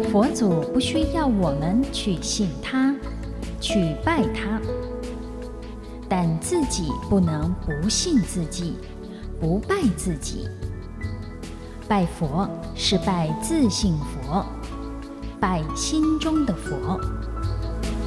佛祖不需要我们去信他，去拜他，但自己不能不信自己，不拜自己。拜佛是拜自性佛，拜心中的佛。